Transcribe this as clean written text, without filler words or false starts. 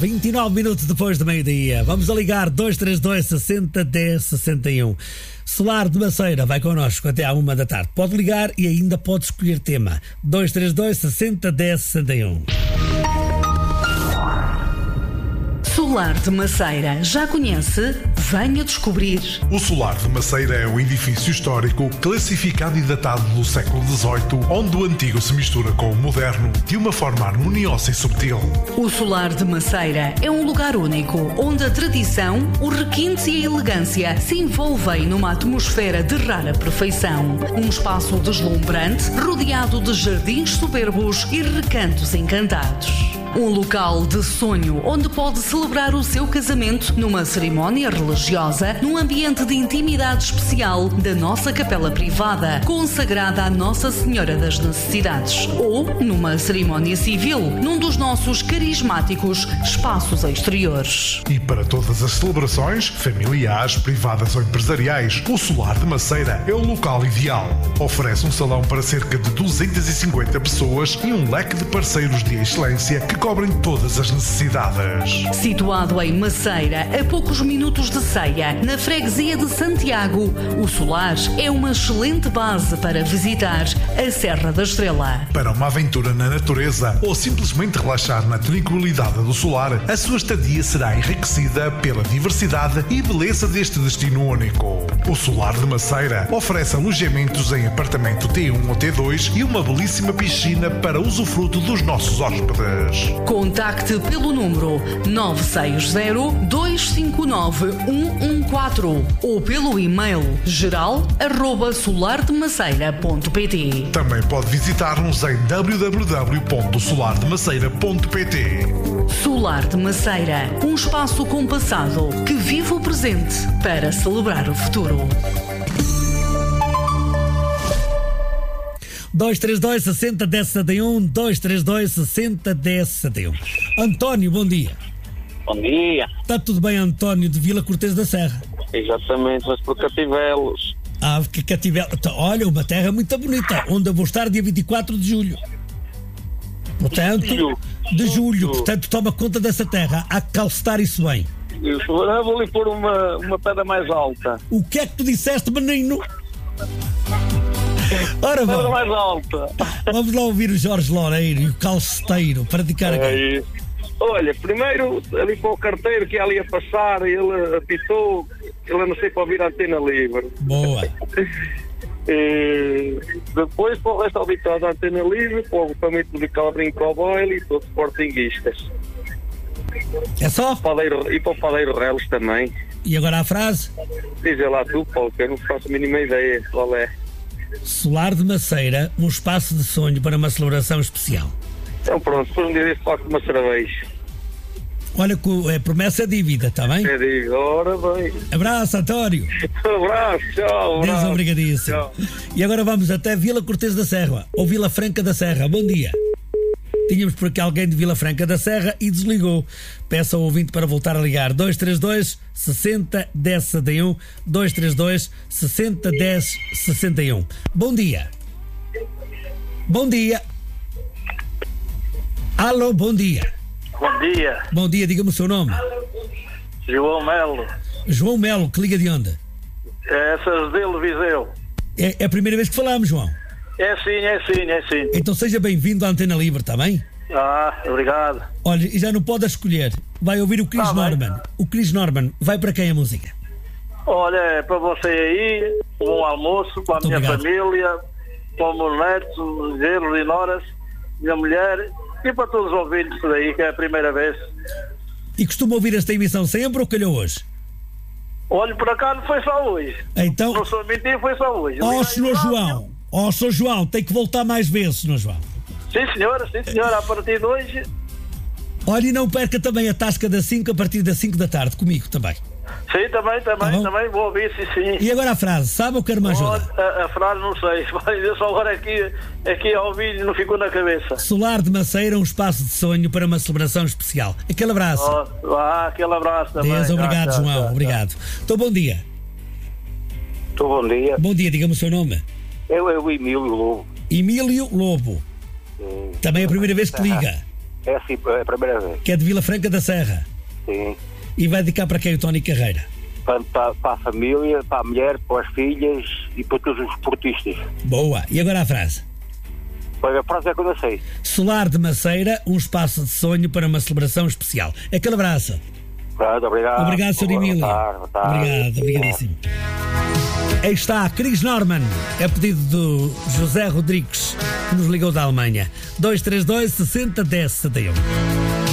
29 minutos depois do meio-dia. Vamos a ligar 232 60 10 61. Solar de Maceira vai connosco até à 1 da tarde. Pode ligar e ainda pode escolher tema. 232 60 10 61. Solar de Maceira. Já conhece? Venha descobrir. O Solar de Maceira é um edifício histórico classificado e datado do século XVIII, onde o antigo se mistura com o moderno de uma forma harmoniosa e subtil. O Solar de Maceira é um lugar único, onde a tradição, o requinte e a elegância se envolvem numa atmosfera de rara perfeição. Um espaço deslumbrante, rodeado de jardins soberbos e recantos encantados. Um local de sonho onde pode celebrar o seu casamento numa cerimónia religiosa, num ambiente de intimidade especial da nossa capela privada, consagrada à Nossa Senhora das Necessidades, ou numa cerimónia civil, num dos nossos carismáticos espaços exteriores. E para todas as celebrações, familiares, privadas ou empresariais, o Solar de Maceira é o local ideal. Oferece um salão para cerca de 250 pessoas e um leque de parceiros de excelência que cobrem todas as necessidades. Situado em Maceira, a poucos minutos de Ceia, na freguesia de Santiago, o Solar é uma excelente base para visitar a Serra da Estrela. Para uma aventura na natureza ou simplesmente relaxar na tranquilidade do Solar, a sua estadia será enriquecida pela diversidade e beleza deste destino único. O Solar de Maceira oferece alojamentos em apartamento T1 ou T2 e uma belíssima piscina para usufruto dos nossos hóspedes. Contacte pelo número 960-259-114 ou pelo e-mail geral@solardemaceira.pt. Também pode visitar-nos em www.solardemaceira.pt. Solar de Maceira, um espaço compassado que vive o presente para celebrar o futuro. 232 60 10 61, 232 60 10 61. António, bom dia. Bom dia. Está tudo bem, António, de Vila Cortês da Serra? Exatamente, mas por Cativelos. Que Cativelos. Olha, uma terra muito bonita, onde eu vou estar dia 24 de julho. Portanto, de julho, portanto, toma conta dessa terra. Há que calcetar isso bem. Eu vou lhe pôr uma pedra mais alta. O que é que tu disseste, menino? Ora, pedra mais alta. Vamos lá ouvir o Jorge Loureiro e o calceteiro para dedicar a quem? Olha, primeiro ali para o carteiro que ali a passar, ele apitou, ele não sei para ouvir a antena livre. Boa. Depois para o resto habituado da antena livre, para o família do Calabrinho Cowboy e todos os sportinguistas. É só? E para o Padeiro Reles também. E agora a frase? Diz lá tu, Paulo, que eu não faço a mínima ideia qual é. Solar de Maceira, um espaço de sonho para uma celebração especial. Então pronto, depois um dia desse faço uma cerveja. Olha que é promessa dívida, está bem? Eu digo, ora bem. Abraço, António. Abraço, tchau. Deus obrigadíssimo. Tchau. E agora vamos até Vila Cortês da Serra, ou Vila Franca da Serra. Bom dia. Tínhamos por aqui alguém de Vila Franca da Serra e desligou. Peço ao ouvinte para voltar a ligar. 232 60 10 61, 232 60 10 61. Bom dia. Bom dia. Alô, bom dia. Bom dia. Bom dia, diga-me o seu nome. João Melo. João Melo, que liga de onde? É Sardelo Viseu. É a primeira vez que falamos, João? É sim. Então seja bem-vindo à Antena Livre, está bem? Obrigado. Olha, e já não pode escolher. Vai ouvir o Chris Norman. Bem. O Chris Norman, vai para quem a música? Olha, é para você aí, um almoço, para a minha família, para os meus netos, genros e noras, minha mulher, e para todos os ouvintes daí, que é a primeira vez. E costuma ouvir esta emissão sempre ou calhou hoje? Olha, por acaso foi só hoje. Então... Não sou mentir, foi só hoje. Senhor João, tem que voltar mais vezes, Senhor João. Sim, senhora, a partir de hoje. Olha, e não perca também a Tasca das 5 a partir das 5 da tarde, comigo também. Sim, também, vou ouvir, sim. E agora a frase, sabe ou quero uma ajuda? A frase não sei, eu só agora aqui ao ouvir não ficou na cabeça. Solar de Maceira, um espaço de sonho para uma celebração especial. Aquele abraço. Aquele abraço também. Deus, obrigado, João, obrigado. Então, bom dia. Bom dia. Bom dia, diga-me o seu nome. Eu é o Emílio Lobo. Emílio Lobo. Também é a primeira vez que liga. É assim, é a primeira vez. Que é de Vila Franca da Serra. Sim. E vai dedicar para quem o Tony Carreira? Para a família, para a mulher, para as filhas e para todos os esportistas. Boa. E agora a frase? A frase é que eu não sei. Solar de Maceira, um espaço de sonho para uma celebração especial. Aquele abraço. Pronto, obrigado. Obrigado, Sr. Emílio. Boa tarde. Obrigado, obrigadíssimo. Aí está, Chris Norman. É pedido do José Rodrigues, que nos ligou da Alemanha. 232 60 10 71.